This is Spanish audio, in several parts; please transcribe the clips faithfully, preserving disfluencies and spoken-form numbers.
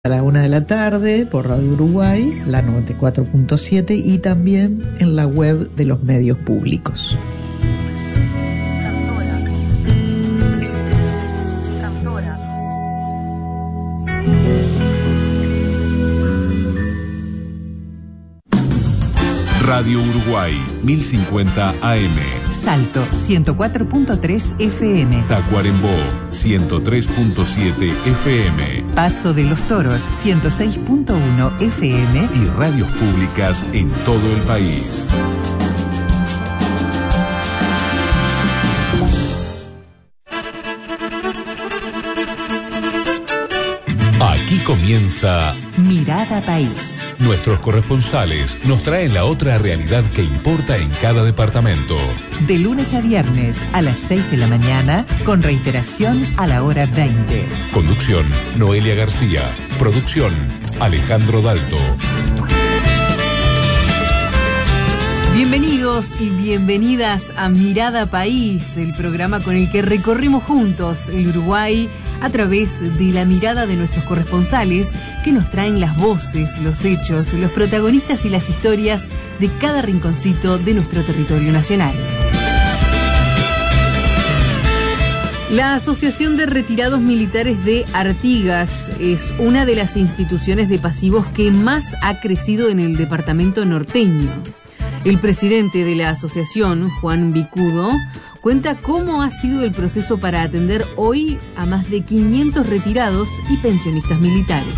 A la una de la tarde por Radio Uruguay, la noventa y cuatro punto siete, y también en la web de los medios públicos. Radio Uruguay, mil cincuenta A M. Salto, ciento cuatro punto tres F M. Tacuarembó, ciento tres punto siete F M. Paso de los Toros, ciento seis punto uno F M. Y radios públicas en todo el país. Aquí comienza Mirada País. Nuestros corresponsales nos traen la otra realidad que importa en cada departamento. De lunes a viernes a las seis de la mañana, con reiteración a la hora veinte. Conducción, Noelia García. Producción, Alejandro Dalto. Bienvenidos y bienvenidas a Mirada País, el programa con el que recorremos juntos el Uruguay a través de la mirada de nuestros corresponsales que nos traen las voces, los hechos, los protagonistas y las historias de cada rinconcito de nuestro territorio nacional. La Asociación de Retirados Militares de Artigas es una de las instituciones de pasivos que más ha crecido en el departamento norteño. El presidente de la asociación, Juan Vicudo, cuenta cómo ha sido el proceso para atender hoy a más de quinientos retirados y pensionistas militares.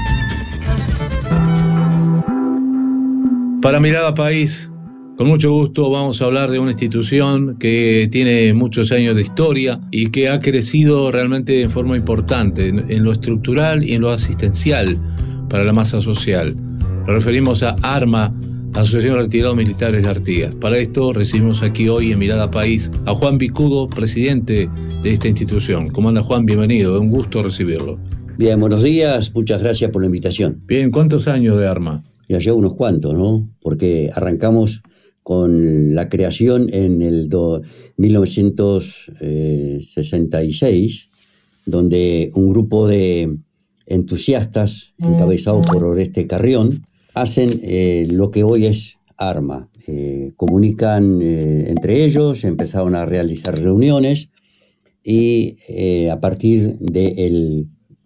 Para Mirada País, con mucho gusto vamos a hablar de una institución que tiene muchos años de historia y que ha crecido realmente en forma importante en, en lo estructural y en lo asistencial para la masa social. Nos referimos a ARMA, Asociación de Retirados Militares de Artigas. Para esto recibimos aquí hoy en Mirada País a Juan Vicudo, presidente de esta institución. ¿Cómo anda, Juan? Bienvenido, es un gusto recibirlo. Bien, buenos días, muchas gracias por la invitación. Bien, ¿cuántos años de ARMA? Ya llevo unos cuantos, ¿no? Porque arrancamos con la creación en el do, mil novecientos sesenta y seis, donde un grupo de entusiastas, encabezados por Oreste Carrión, hacen eh, lo que hoy es ARMA. Eh, comunican eh, entre ellos, empezaron a realizar reuniones y eh, a partir del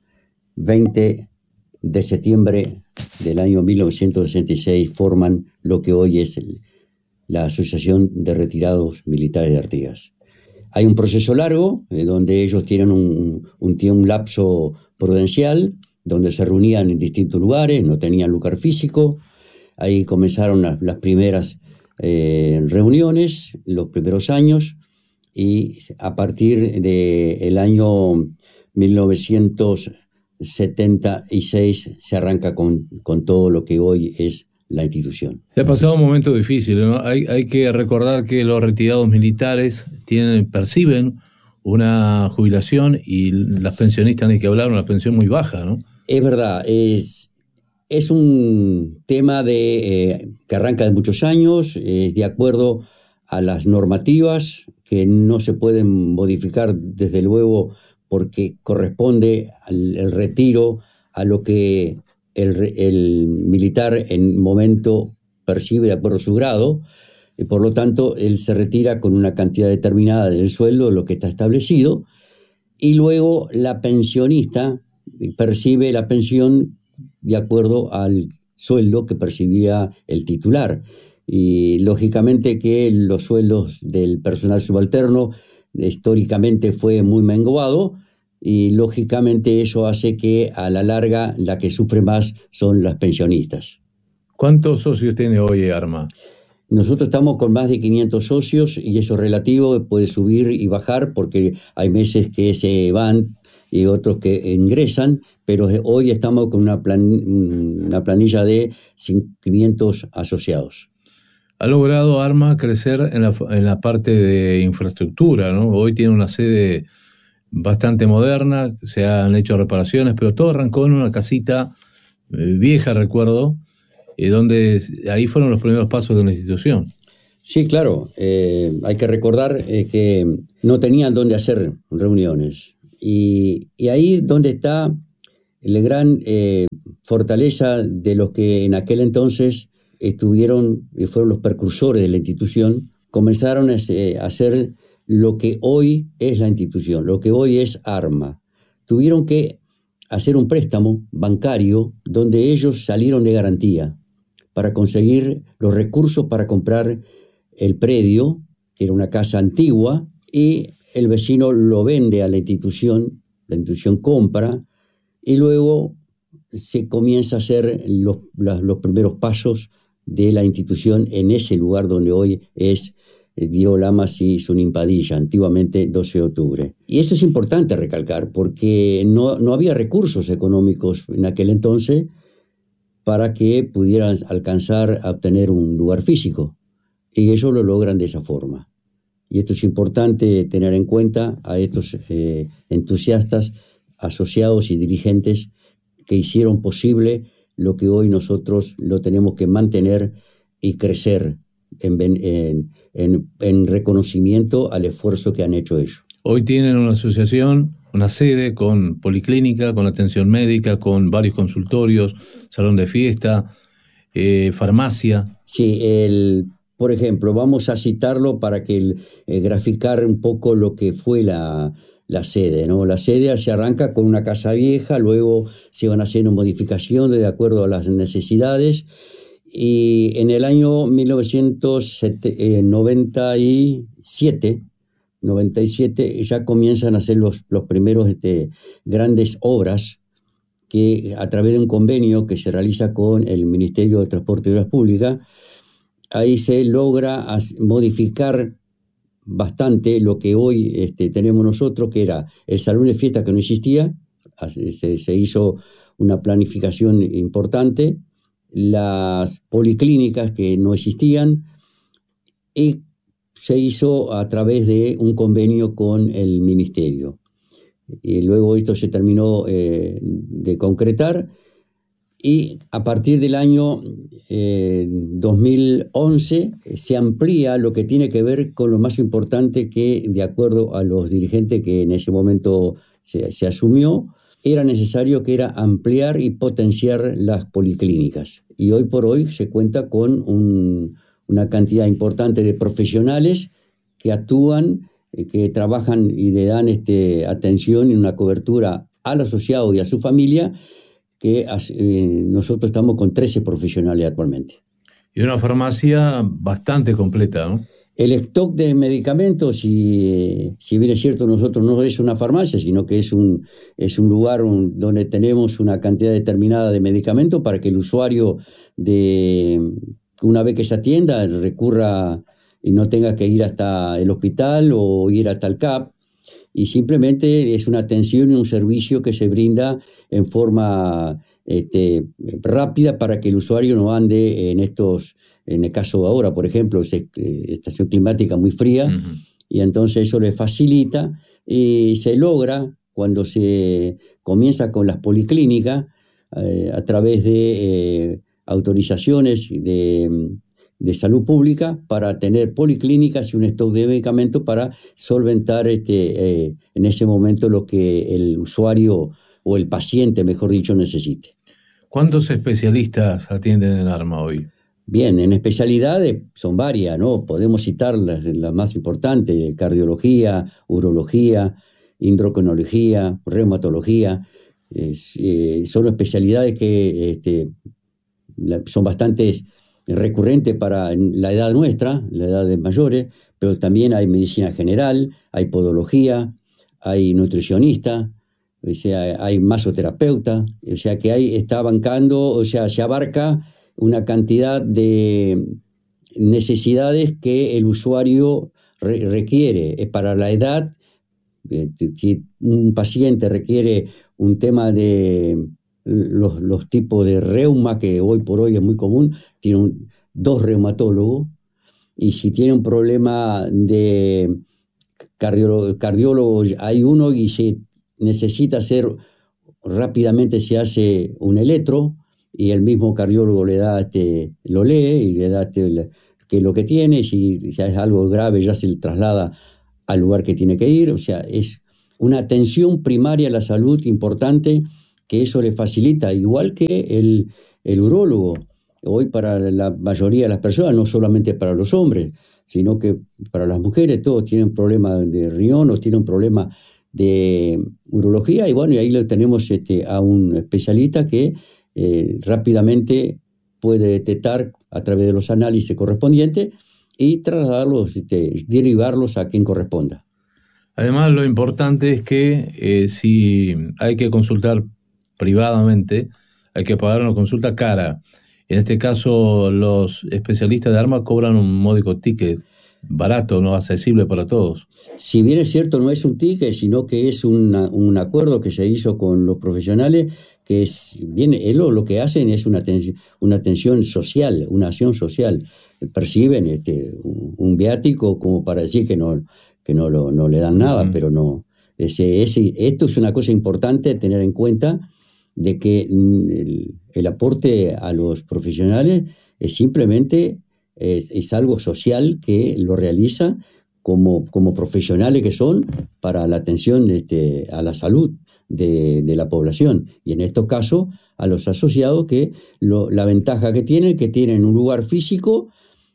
veinte de septiembre del año mil novecientos sesenta y seis forman lo que hoy es el, la Asociación de Retirados Militares de Artigas. Hay un proceso largo eh, donde ellos tienen un, un, un lapso prudencial, donde se reunían en distintos lugares, no tenían lugar físico. Ahí comenzaron las, las primeras eh, reuniones, los primeros años, y a partir del año mil novecientos setenta y seis se arranca con, con todo lo que hoy es la institución. Se ha pasado un momento difícil, ¿no? Hay, hay que recordar que los retirados militares tienen, perciben una jubilación y las pensionistas, ni que hablar, una pensión muy baja, ¿no? Es verdad, es, es un tema de, eh, que arranca de muchos años, eh, de acuerdo a las normativas que no se pueden modificar desde luego porque corresponde al el retiro a lo que el, el militar en momento percibe de acuerdo a su grado, y por lo tanto él se retira con una cantidad determinada del sueldo, lo que está establecido, y luego la pensionista percibe la pensión de acuerdo al sueldo que percibía el titular. Y lógicamente que los sueldos del personal subalterno históricamente fue muy menguado, y lógicamente eso hace que a la larga la que sufre más son las pensionistas. ¿Cuántos socios tiene hoy ARMA? Nosotros estamos con más de quinientos socios y eso relativo puede subir y bajar porque hay meses que se van y otros que ingresan, pero hoy estamos con una, plan, una planilla de quinientos asociados. Ha logrado ARMA crecer en la, en la parte de infraestructura, ¿no? Hoy tiene una sede bastante moderna, se han hecho reparaciones, pero todo arrancó en una casita eh, vieja, recuerdo, eh, donde ahí fueron los primeros pasos de una institución. Sí, claro. Eh, hay que recordar eh, que no tenían dónde hacer reuniones. Y, y ahí donde está la gran eh, fortaleza de los que en aquel entonces estuvieron y fueron los precursores de la institución, comenzaron a hacer lo que hoy es la institución, lo que hoy es ARMA. Tuvieron que hacer un préstamo bancario donde ellos salieron de garantía para conseguir los recursos para comprar el predio, que era una casa antigua, y el vecino lo vende a la institución, la institución compra, y luego se comienza a hacer los, los, los primeros pasos de la institución en ese lugar donde hoy es eh, Diego Lamas y Sunín Padilla, antiguamente doce de octubre. Y eso es importante recalcar porque no, no había recursos económicos en aquel entonces para que pudieran alcanzar a obtener un lugar físico. Y ellos lo logran de esa forma. Y esto es importante tener en cuenta a estos eh, entusiastas, asociados y dirigentes que hicieron posible lo que hoy nosotros lo tenemos que mantener y crecer en, en, en, en reconocimiento al esfuerzo que han hecho ellos. Hoy tienen una asociación, una sede con policlínica, con atención médica, con varios consultorios, salón de fiesta, eh, farmacia. Sí, el, por ejemplo, vamos a citarlo para que el, eh, graficar un poco lo que fue la... la sede, ¿no? La sede se arranca con una casa vieja, luego se van haciendo modificaciones de acuerdo a las necesidades, y en el año mil novecientos noventa y siete ya comienzan a hacer los, los primeros este, grandes obras que a través de un convenio que se realiza con el Ministerio de Transporte y Obras Públicas, ahí se logra modificar bastante lo que hoy este, tenemos nosotros, que era el salón de fiesta que no existía, se, se hizo una planificación importante, las policlínicas que no existían, y se hizo a través de un convenio con el ministerio. Y luego esto se terminó eh, de concretar, y a partir del año eh, dos mil once se amplía lo que tiene que ver con lo más importante que, de acuerdo a los dirigentes que en ese momento se, se asumió, era necesario, que era ampliar y potenciar las policlínicas. Y hoy por hoy se cuenta con un, una cantidad importante de profesionales que actúan, eh, que trabajan y le dan este, atención y una cobertura al asociado y a su familia, que eh, nosotros estamos con trece profesionales actualmente. Y una farmacia bastante completa, ¿no? El stock de medicamentos, si, si bien es cierto, nosotros no es una farmacia, sino que es un, es un lugar un, donde tenemos una cantidad determinada de medicamentos para que el usuario, de una vez que se atienda, recurra y no tenga que ir hasta el hospital o ir hasta el C A P. Y simplemente es una atención y un servicio que se brinda en forma este, rápida para que el usuario no ande en estos, en el caso de ahora, por ejemplo, es, eh, estación climática muy fría, uh-huh. Y entonces eso le facilita y se logra cuando se comienza con las policlínicas eh, a través de eh, autorizaciones de... de salud pública para tener policlínicas y un stock de medicamentos para solventar este, eh, en ese momento lo que el usuario o el paciente, mejor dicho, necesite. ¿Cuántos especialistas atienden en ARMA hoy? Bien, en especialidades son varias, ¿no? Podemos citar las, las más importantes: cardiología, urología, endocrinología, reumatología. Eh, eh, son especialidades que este, la, son bastantes recurrente para la edad nuestra, la edad de mayores, pero también hay medicina general, hay podología, hay nutricionista, o sea, hay masoterapeuta, o sea que hay, está bancando, o sea, se abarca una cantidad de necesidades que el usuario re- requiere. Para la edad, eh, si un paciente requiere un tema de Los, los tipos de reuma, que hoy por hoy es muy común, tiene un, dos reumatólogos, y si tiene un problema de cardiólogo, cardiólogo hay uno, y se necesita hacer rápidamente, se hace un electro y el mismo cardiólogo le da este, lo lee y le da este, que lo que tiene, si, si es algo grave ya se le traslada al lugar que tiene que ir. O sea, es una atención primaria a la salud importante que eso le facilita, igual que el, el urólogo. Hoy para la mayoría de las personas, no solamente para los hombres, sino que para las mujeres, todos tienen problemas de riñón o tienen un problema de urología, y bueno, y ahí lo tenemos este, a un especialista que eh, rápidamente puede detectar a través de los análisis correspondientes y trasladarlos, este, derivarlos a quien corresponda. Además, lo importante es que eh, si hay que consultar privadamente, hay que pagar una consulta cara. En este caso, los especialistas de armas cobran un módico ticket, barato, no accesible para todos. Si bien es cierto, no es un ticket, sino que es una, un acuerdo que se hizo con los profesionales, que es bien, lo, lo que hacen es una atención, una atención social, una acción social. Perciben este, un, un viático como para decir que no, que no, lo, no le dan nada, uh-huh. pero no. Ese, ese, esto es una cosa importante tener en cuenta, de que el, el aporte a los profesionales es simplemente es, es algo social que lo realiza como, como profesionales que son para la atención este, a la salud de, de la población, y en estos casos a los asociados, que lo, la ventaja que tienen, que tienen un lugar físico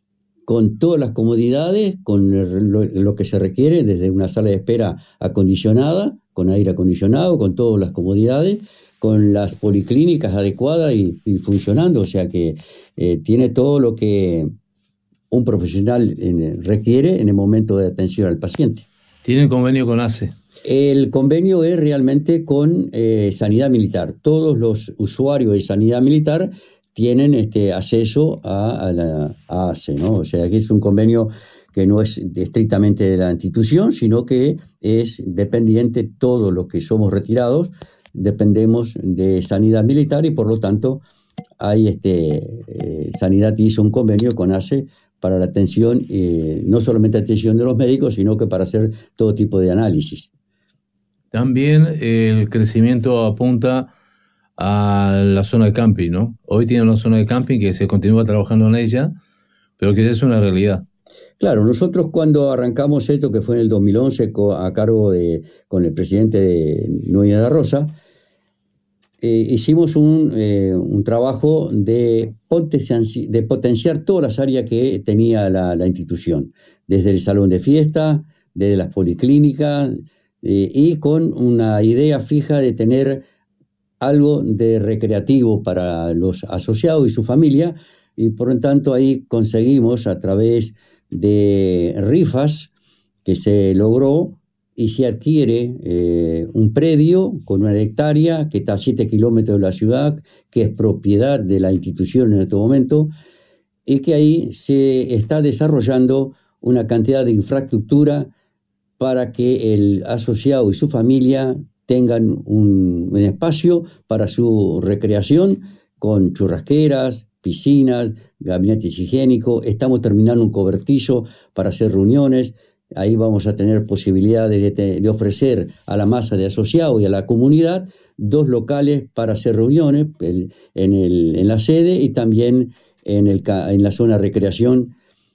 con todas las comodidades, con el, lo, lo que se requiere, desde una sala de espera acondicionada, con aire acondicionado, con todas las comodidades, con las policlínicas adecuadas y, y funcionando, o sea que eh, tiene todo lo que un profesional en, requiere en el momento de atención al paciente. ¿Tiene convenio con A C E? El convenio es realmente con eh, Sanidad Militar. Todos los usuarios de Sanidad Militar tienen este acceso a, a la a A C E, ¿no? O sea que es un convenio que no es estrictamente de la institución, sino que es dependiente, todos los que somos retirados dependemos de Sanidad Militar, y por lo tanto hay este eh, Sanidad hizo un convenio con A C E para la atención, eh, no solamente atención de los médicos, sino que para hacer todo tipo de análisis. También el crecimiento apunta a la zona de camping, ¿no? Hoy tiene una zona de camping que se continúa trabajando en ella, pero que es una realidad. Claro, nosotros cuando arrancamos esto, que fue en el dos mil once, a cargo de, con el presidente de Núñez de Rosa, eh, hicimos un, eh, un trabajo de, potenciar, de potenciar todas las áreas que tenía la, la institución, desde el salón de fiesta, desde las policlínicas, eh, y con una idea fija de tener algo de recreativo para los asociados y su familia, y por lo tanto ahí conseguimos a través de rifas que se logró y se adquiere eh, un predio con una hectárea que está a siete kilómetros de la ciudad, que es propiedad de la institución en este momento, y que ahí se está desarrollando una cantidad de infraestructura para que el asociado y su familia tengan un, un espacio para su recreación, con churrasqueras, piscinas, gabinetes higiénicos. Estamos terminando un cobertizo para hacer reuniones. Ahí vamos a tener posibilidades de, de ofrecer a la masa de asociados y a la comunidad dos locales para hacer reuniones, el, en, el, en la sede y también en, el, en la zona de recreación.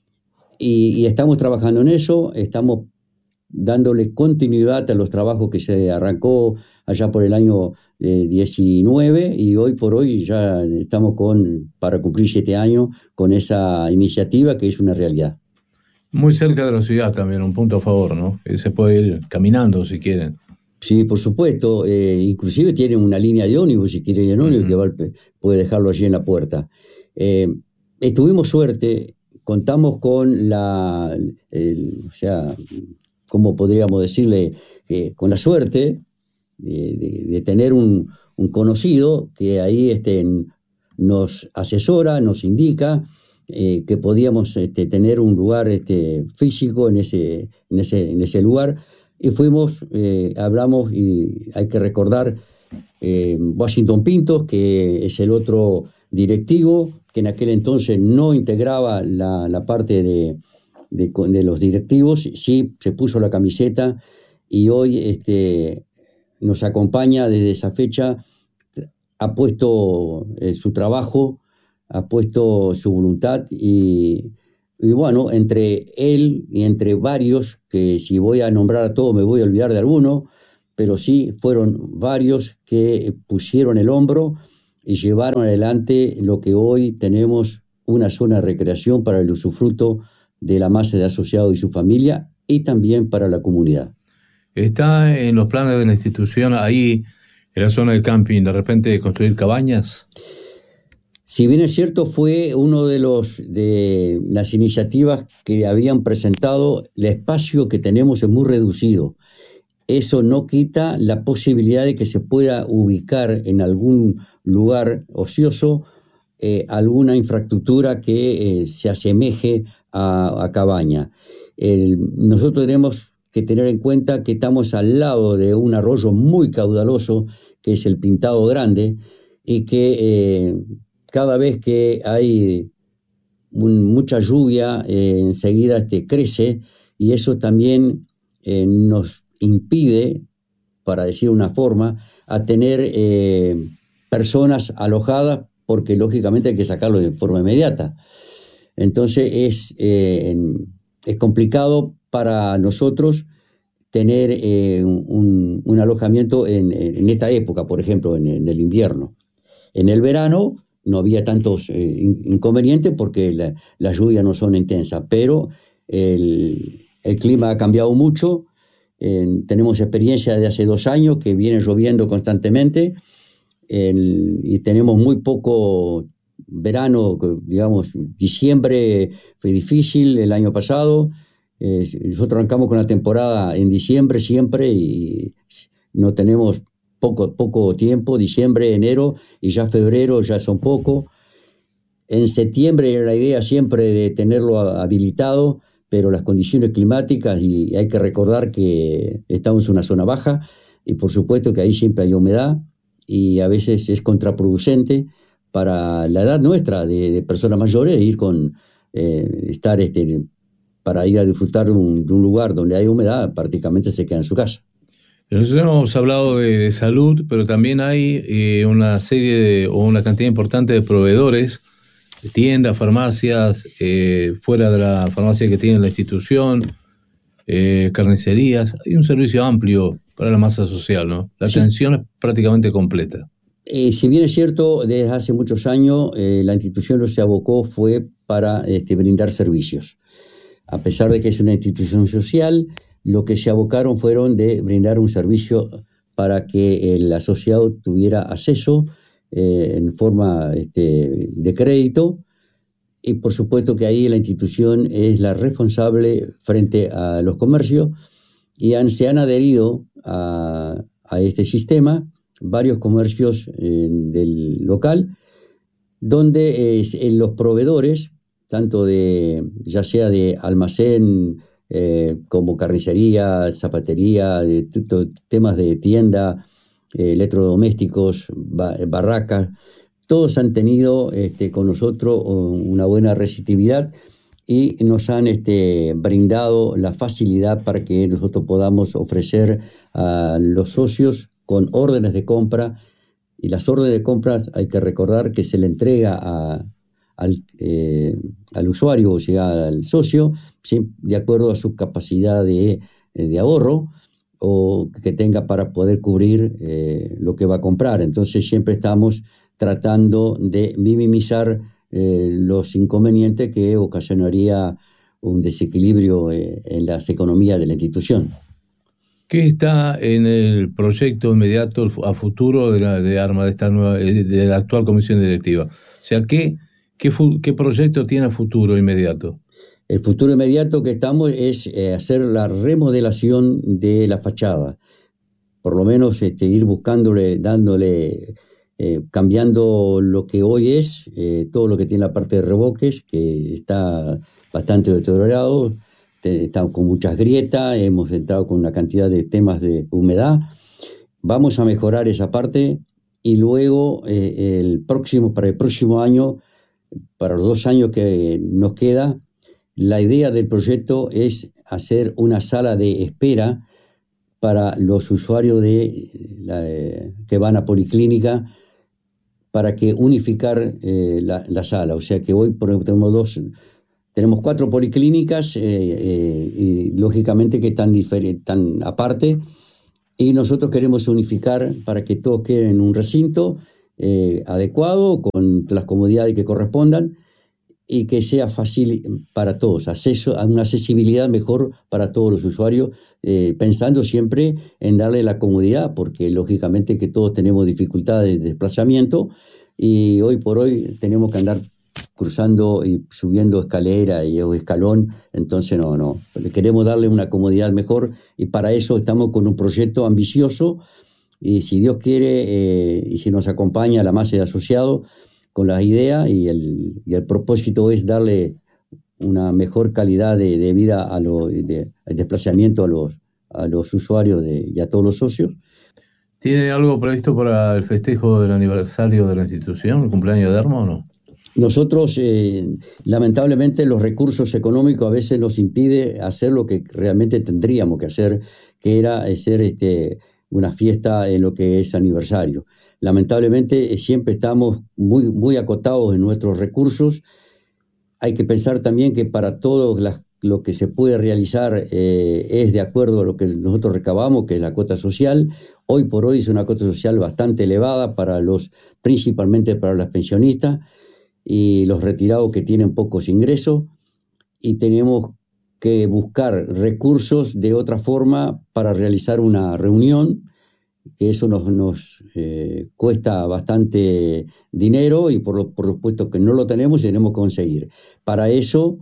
Y, y estamos trabajando en eso, estamos dándole continuidad a los trabajos que se arrancó allá por el año eh, diecinueve, y hoy por hoy ya estamos con para cumplir siete años con esa iniciativa, que es una realidad. Muy cerca de la ciudad también, un punto a favor, ¿no? Se puede ir caminando si quieren. Sí, por supuesto, eh, inclusive tienen una línea de ómnibus, si quiere ir en ómnibus, uh-huh. que va, puede dejarlo allí en la puerta. Eh, tuvimos suerte, contamos con la, el, o sea, ¿cómo podríamos decirle? Eh, con la suerte de, de, de tener un, un conocido que ahí este, nos asesora, nos indica eh, que podíamos este, tener un lugar este, físico en ese, en, ese, en ese lugar, y fuimos, eh, hablamos, y hay que recordar eh, Washington Pintos, que es el otro directivo, que en aquel entonces no integraba la, la parte de De, de los directivos, sí se puso la camiseta, y hoy este, nos acompaña desde esa fecha. Ha puesto eh, su trabajo, ha puesto su voluntad, y, y bueno, entre él y entre varios, que si voy a nombrar a todos me voy a olvidar de alguno, pero sí fueron varios que pusieron el hombro y llevaron adelante lo que hoy tenemos una zona de recreación para el usufruto de la masa de asociados y su familia y también para la comunidad. ¿Está en los planes de la institución ahí, en la zona del camping, de repente construir cabañas? Si bien es cierto, fue uno de los de las iniciativas que habían presentado, el espacio que tenemos es muy reducido. Eso no quita la posibilidad de que se pueda ubicar en algún lugar ocioso eh, alguna infraestructura que eh, se asemeje a, a cabaña. El, nosotros tenemos que tener en cuenta que estamos al lado de un arroyo muy caudaloso, que es el Pintado Grande, y que eh, cada vez que hay un, mucha lluvia, eh, enseguida este, crece, y eso también eh, nos impide, para decir una forma, a tener eh, personas alojadas, porque lógicamente hay que sacarlo de forma inmediata. Entonces es, eh, es complicado para nosotros tener eh, un, un alojamiento en, en esta época, por ejemplo, en, en el invierno. En el verano no había tantos eh, inconvenientes porque la, las lluvias no son intensas, pero el, el clima ha cambiado mucho. Eh, tenemos experiencia de hace dos años que viene lloviendo constantemente el, y tenemos muy poco verano, digamos, diciembre fue difícil el año pasado. Eh, nosotros arrancamos con la temporada en diciembre siempre y no tenemos poco, poco tiempo, diciembre, enero y ya febrero ya son poco. En septiembre era la idea siempre de tenerlo habilitado, pero las condiciones climáticas, y hay que recordar que estamos en una zona baja y por supuesto que ahí siempre hay humedad y a veces es contraproducente para la edad nuestra de, de personas mayores ir con eh, estar este para ir a disfrutar de un, de un lugar donde hay humedad, prácticamente se queda en su casa. Nosotros hemos hablado de, de salud, pero también hay eh, una serie de, o una cantidad importante de proveedores, de tiendas, farmacias, eh, fuera de la farmacia que tiene la institución, eh, carnicerías. Hay un servicio amplio para la masa social, ¿no? La Sí. atención es prácticamente completa. Eh, si bien es cierto, desde hace muchos años eh, la institución lo que se abocó fue para este, brindar servicios. A pesar de que es una institución social, lo que se abocaron fueron de brindar un servicio para que el asociado tuviera acceso eh, en forma este, de crédito, y por supuesto que ahí la institución es la responsable frente a los comercios y han, se han adherido a, a este sistema varios comercios eh, del local, donde eh, los proveedores, tanto de, ya sea de almacén, eh, como carnicería, zapatería, de t- t- temas de tienda, eh, electrodomésticos, ba- barracas, todos han tenido este, con nosotros una buena receptividad y nos han este, brindado la facilidad para que nosotros podamos ofrecer a los socios con órdenes de compra, y las órdenes de compras hay que recordar que se le entrega a, al, eh, al usuario, o sea, al socio, ¿sí?, de acuerdo a su capacidad de, de ahorro o que tenga para poder cubrir eh, lo que va a comprar. Entonces siempre estamos tratando de minimizar eh, los inconvenientes que ocasionaría un desequilibrio eh, en las economías de la institución. ¿Qué está en el proyecto inmediato a futuro de, la, de ARMA, de esta nueva, de la actual comisión directiva? O sea, ¿qué, qué, qué proyecto tiene a futuro inmediato? El futuro inmediato que estamos es eh, hacer la remodelación de la fachada. Por lo menos este, ir buscándole, dándole, eh, cambiando lo que hoy es, eh, todo lo que tiene la parte de revoques, que está bastante deteriorado. Estamos con muchas grietas, hemos entrado con una cantidad de temas de humedad. Vamos a mejorar esa parte y luego eh, el próximo, para el próximo año, para los dos años que nos queda, la idea del proyecto es hacer una sala de espera para los usuarios de la, eh, que van a policlínica, para que unificar eh, la, la sala. O sea que hoy por ejemplo, tenemos dos... Tenemos cuatro policlínicas, eh, eh, y lógicamente que están, diferen- están aparte, y nosotros queremos unificar para que todos queden en un recinto eh, adecuado, con las comodidades que correspondan, y que sea fácil para todos, acceso a una accesibilidad mejor para todos los usuarios, eh, pensando siempre en darle la comodidad, porque lógicamente que todos tenemos dificultades de desplazamiento y hoy por hoy tenemos que andar cruzando y subiendo escalera y o escalón, entonces no, no, queremos darle una comodidad mejor y para eso estamos con un proyecto ambicioso y si Dios quiere eh, y si nos acompaña la masa de asociados con las ideas y el, y el propósito es darle una mejor calidad de, de vida a los de, de desplazamiento a los a los usuarios de, y a todos los socios. ¿Tiene algo previsto para el festejo del aniversario de la institución, el cumpleaños de Derma o no? Nosotros, eh, lamentablemente, los recursos económicos a veces nos impide hacer lo que realmente tendríamos que hacer, que era hacer este, una fiesta en lo que es aniversario. Lamentablemente, eh, siempre estamos muy, muy acotados en nuestros recursos. Hay que pensar también que para todo las, lo que se puede realizar eh, es de acuerdo a lo que nosotros recabamos, que es la cuota social. Hoy por hoy es una cuota social bastante elevada para los, principalmente para las pensionistas y los retirados que tienen pocos ingresos, y tenemos que buscar recursos de otra forma para realizar una reunión, que eso nos, nos eh, cuesta bastante dinero y por, lo, por supuesto que no lo tenemos y tenemos que conseguir. Para eso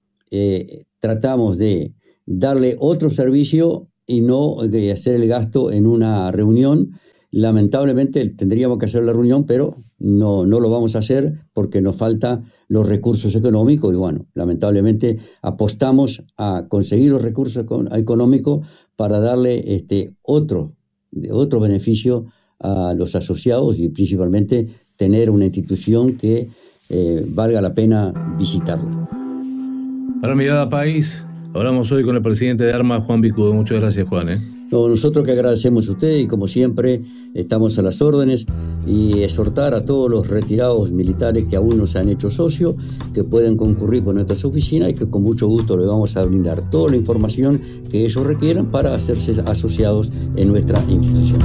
eh, tratamos de darle otro servicio y no de hacer el gasto en una reunión. Lamentablemente tendríamos que hacer la reunión, pero no, no lo vamos a hacer porque nos faltan los recursos económicos y bueno, lamentablemente apostamos a conseguir los recursos económicos para darle este otro, otro beneficio a los asociados y principalmente tener una institución que eh, valga la pena visitarla. Para Mirada País, hablamos hoy con el presidente de ARMA, Juan Vicudo. Muchas gracias, Juan. ¿eh? No, nosotros que agradecemos a usted y como siempre estamos a las órdenes y exhortar a todos los retirados militares que aún no se han hecho socios, que pueden concurrir con nuestras oficinas y que con mucho gusto les vamos a brindar toda la información que ellos requieran para hacerse asociados en nuestra institución.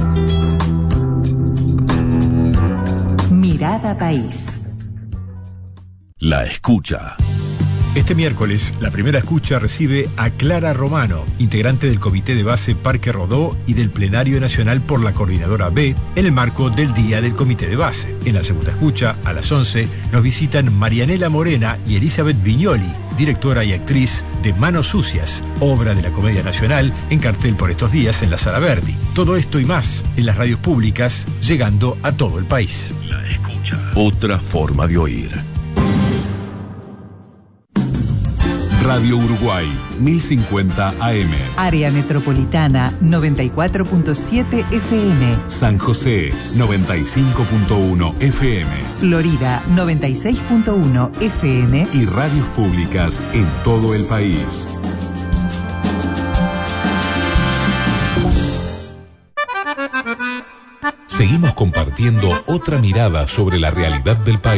Mirada País. La escucha. Este miércoles, la primera escucha recibe a Clara Romano, integrante del Comité de Base Parque Rodó y del Plenario Nacional por la Coordinadora B, en el marco del Día del Comité de Base. En la segunda escucha, a las once, nos visitan Marianela Morena y Elizabeth Viñoli, directora y actriz de Manos Sucias, obra de la Comedia Nacional en cartel por estos días en la Sala Verdi. Todo esto y más en las radios públicas, llegando a todo el país. La escucha. Otra forma de oír. Radio Uruguay, mil cincuenta A M. Área Metropolitana, noventa y cuatro punto siete F M. San José, noventa y cinco punto uno F M. Florida, noventa y seis punto uno F M. Y radios públicas en todo el país. Seguimos compartiendo otra mirada sobre la realidad del país.